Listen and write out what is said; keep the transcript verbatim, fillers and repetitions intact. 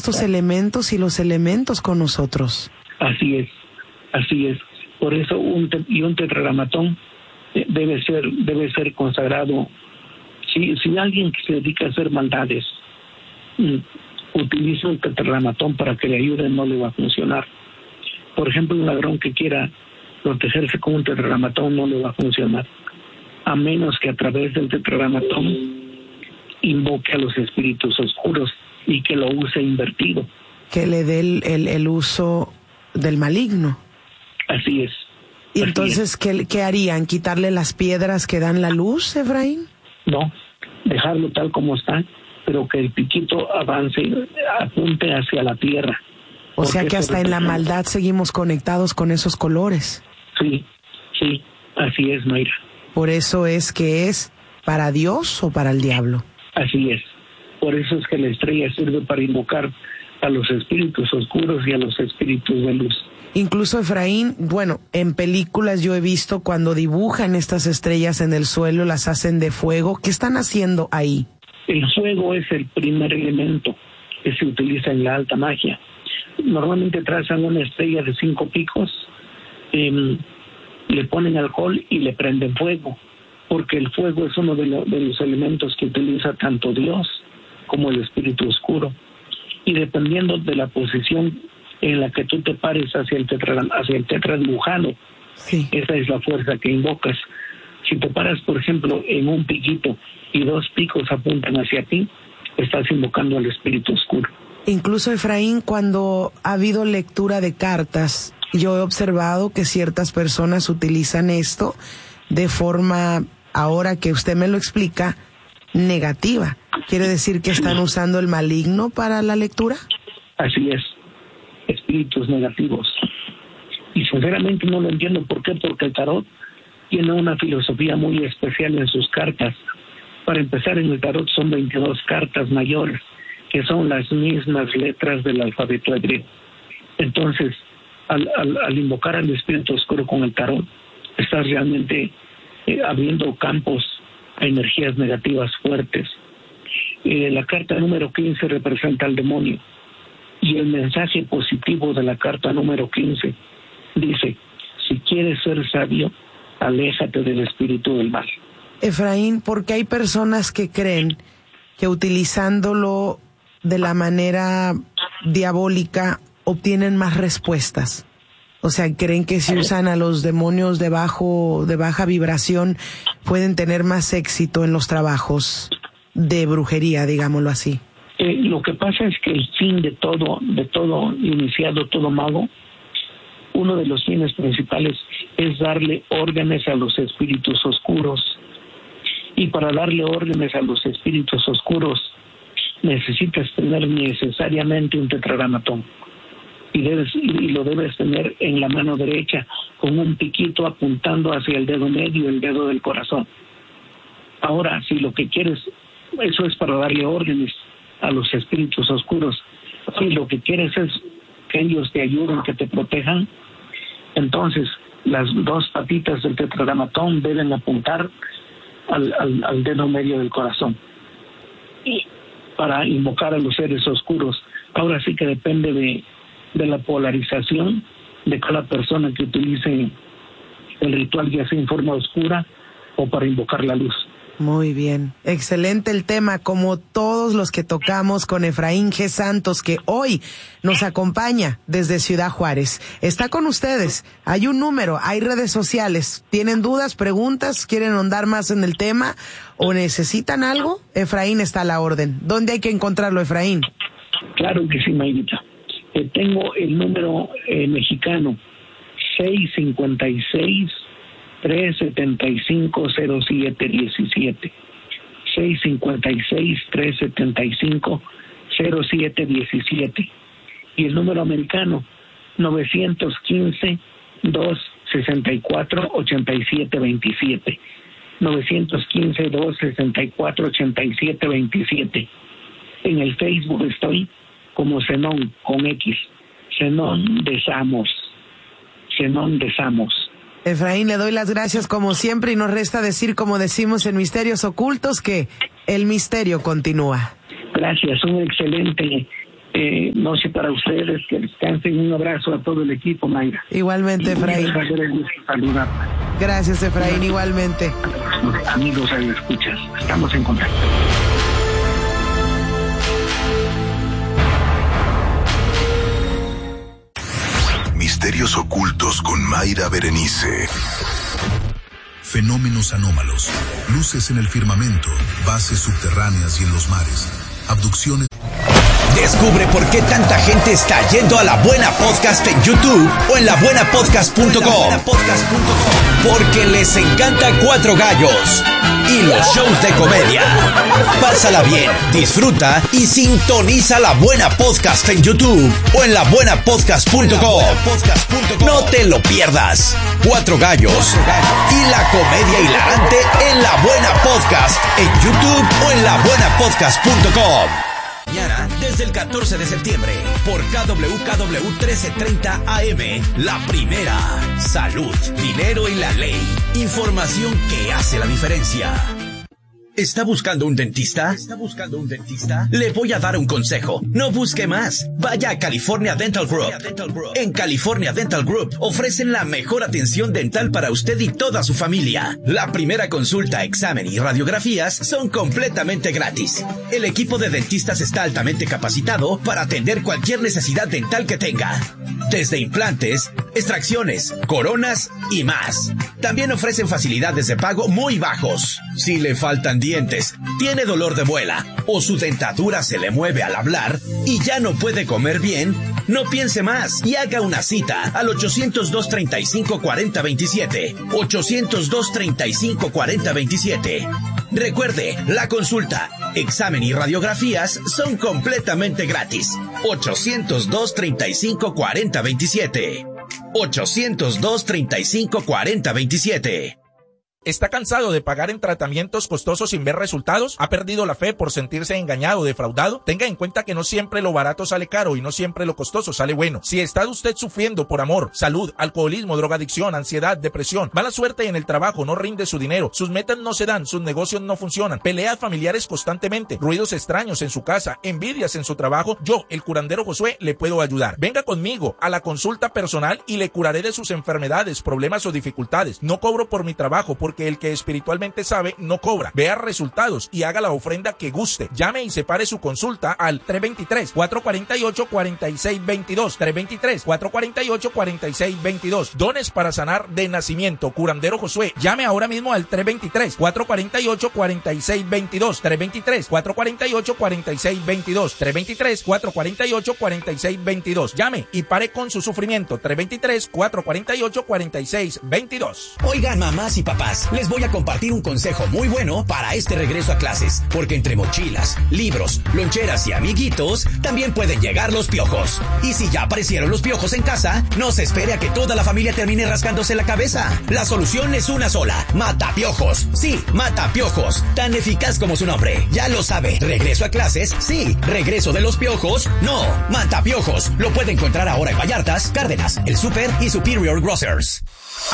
estos elementos y los elementos con nosotros. Así es, así es. Por eso un te, y un tetragramatón debe ser debe ser consagrado. Si, si alguien que se dedica a hacer maldades mm, utiliza un tetragramatón para que le ayude, no le va a funcionar. Por ejemplo, un ladrón que quiera protegerse con un tetragramatón no le va a funcionar, a menos que a través del tetragramatón invoque a los espíritus oscuros y que lo use invertido. Que le dé el, el, el uso del maligno. Así es. ¿Y así entonces es. ¿qué, qué harían? ¿Quitarle las piedras que dan la luz, Efraín? No, dejarlo tal como está, pero que el piquito avance, apunte hacia la tierra. O sea que hasta en la maldad seguimos conectados con esos colores. Sí, sí, así es, Mayra. Por eso es que es para Dios o para el diablo. Así es. Por eso es que la estrella sirve para invocar a los espíritus oscuros y a los espíritus de luz. Incluso, Efraín, bueno, en películas yo he visto cuando dibujan estas estrellas en el suelo, las hacen de fuego. ¿Qué están haciendo ahí? El fuego es el primer elemento que se utiliza en la alta magia. Normalmente trazan una estrella de cinco picos, eh, le ponen alcohol y le prenden fuego, porque el fuego es uno de, lo, de los elementos que utiliza tanto Dios como el espíritu oscuro. Y dependiendo de la posición en la que tú te pares hacia el tetra, hacia el tetradibujado, sí. Esa es la fuerza que invocas. Si te paras, por ejemplo, en un piquito y dos picos apuntan hacia ti, estás invocando al espíritu oscuro. Incluso, Efraín, cuando ha habido lectura de cartas, yo he observado que ciertas personas utilizan esto de forma, ahora que usted me lo explica, negativa. ¿Quiere decir que están usando el maligno para la lectura? Así es, espíritus negativos. Y sinceramente no lo entiendo. ¿Por qué? Porque el tarot tiene una filosofía muy especial en sus cartas. Para empezar, en el tarot son veintidós cartas mayores, que son las mismas letras del alfabeto hebreo. Entonces, al, al, al invocar al espíritu oscuro con el tarot, estás realmente eh, abriendo campos a energías negativas fuertes. Eh, la carta número quince representa al demonio, y el mensaje positivo de la carta número quince dice: si quieres ser sabio, aléjate del espíritu del mal. Efraín, porque hay personas que creen que utilizándolo de la manera diabólica obtienen más respuestas. O sea, creen que si usan a los demonios de bajo, de baja vibración, pueden tener más éxito en los trabajos de brujería, digámoslo así. Eh, lo que pasa es que el fin de todo, de todo iniciado, todo mago, uno de los fines principales es darle órdenes a los espíritus oscuros. Y para darle órdenes a los espíritus oscuros necesitas tener necesariamente un tetragramatón. Y, debes, y lo debes tener en la mano derecha, con un piquito apuntando hacia el dedo medio, el dedo del corazón. Ahora, si lo que quieres, eso es para darle órdenes a los espíritus oscuros. Si lo que quieres es que ellos te ayuden, que te protejan, entonces las dos patitas del tetragramatón deben apuntar al, al, al dedo medio del corazón, y para invocar a los seres oscuros. Ahora sí que depende de, de la polarización de cada persona que utilice el ritual, ya sea en forma oscura o para invocar la luz. Muy bien, excelente el tema, como todos los que tocamos con Efraín G. Santos, que hoy nos acompaña desde Ciudad Juárez. Está con ustedes, hay un número, hay redes sociales. ¿Tienen dudas, preguntas, quieren ahondar más en el tema o necesitan algo? Efraín está a la orden. ¿Dónde hay que encontrarlo, Efraín? Claro que sí, Mayrita. Eh, tengo el número eh, mexicano, seis cinco seis, tres siete cinco, cero siete uno siete. seis cinco seis, tres siete cinco, cero siete uno siete. Y el número americano, nueve uno cinco, dos seis cuatro, ocho siete dos siete. nueve uno cinco, dos seis cuatro, ocho siete dos siete. En el Facebook estoy como Zenón, con X. Zenón de Samos. Zenón de Samos. Efraín, le doy las gracias como siempre y nos resta decir, como decimos en Misterios Ocultos, que el misterio continúa. Gracias, un excelente Eh, noche para ustedes, que descansen. Un abrazo a todo el equipo, Mayra. Igualmente, Efraín. Gracias, Efraín, igualmente. Amigos, ahí escuchas, estamos en contacto. Misterios ocultos con Mayra Berenice. Fenómenos anómalos, luces en el firmamento, bases subterráneas y en los mares, abducciones. Descubre por qué tanta gente está yendo a La Buena Podcast en YouTube o en la buena podcast punto com. Porque les encanta Cuatro Gallos y los shows de comedia. Pásala bien, disfruta y sintoniza La Buena Podcast en YouTube o en la buena podcast punto com. No te lo pierdas. Cuatro Gallos y la comedia hilarante en La Buena Podcast en YouTube o en la buena podcast punto com. Mañana, desde el catorce de septiembre, por K W K W trece treinta A M, la primera. Salud, dinero y la ley. Información que hace la diferencia. ¿Está buscando un dentista? ¿Está buscando un dentista? Le voy a dar un consejo. No busque más. Vaya a California Dental Group. En California Dental Group ofrecen la mejor atención dental para usted y toda su familia. La primera consulta, examen y radiografías son completamente gratis. El equipo de dentistas está altamente capacitado para atender cualquier necesidad dental que tenga. Desde implantes, extracciones, coronas y más. También ofrecen facilidades de pago muy bajos. Si le faltan dientes, tiene dolor de muela o su dentadura se le mueve al hablar y ya no puede comer bien, no piense más y haga una cita al ochocientos dos, treinta y cinco, cuarenta, veintisiete. ochocientos dos, treinta y cinco, cuarenta, veintisiete. Recuerde, la consulta, examen y radiografías son completamente gratis. ochocientos dos, treinta y cinco, cuarenta, veintisiete. ochocientos dos, treinta y cinco, cuarenta, veintisiete. ¿Está cansado de pagar en tratamientos costosos sin ver resultados? ¿Ha perdido la fe por sentirse engañado o defraudado? Tenga en cuenta que no siempre lo barato sale caro y no siempre lo costoso sale bueno. Si está usted sufriendo por amor, salud, alcoholismo, drogadicción, ansiedad, depresión, mala suerte en el trabajo, no rinde su dinero, sus metas no se dan, sus negocios no funcionan, peleas familiares constantemente, ruidos extraños en su casa, envidias en su trabajo, yo, el curandero Josué, le puedo ayudar. Venga conmigo a la consulta personal y le curaré de sus enfermedades, problemas o dificultades. No cobro por mi trabajo porque que el que espiritualmente sabe no cobra. Vea resultados y haga la ofrenda que guste. Llame y separe su consulta al tres dos tres, cuatro cuatro ocho, cuatro seis dos dos. tres dos tres, cuatro cuatro ocho, cuatro seis dos dos. Dones para sanar de nacimiento. Curandero Josué. Llame ahora mismo al tres dos tres, cuatro cuatro ocho, cuatro seis dos dos. tres dos tres, cuatro cuatro ocho, cuatro seis dos dos. tres dos tres, cuatro cuatro ocho, cuatro seis dos dos. Llame y pare con su sufrimiento. tres dos tres, cuatro cuatro ocho, cuatro seis dos dos. Oigan, mamás y papás, les voy a compartir un consejo muy bueno para este regreso a clases, porque entre mochilas, libros, loncheras y amiguitos, también pueden llegar los piojos. Y si ya aparecieron los piojos en casa, no se espere a que toda la familia termine rascándose la cabeza. La solución es una sola: Matapiojos. Sí, Matapiojos, tan eficaz como su nombre. Ya lo sabe, regreso a clases, sí, regreso de los piojos, no. Matapiojos, lo puede encontrar ahora en Vallartas, Cárdenas, El Super y Superior Grocers.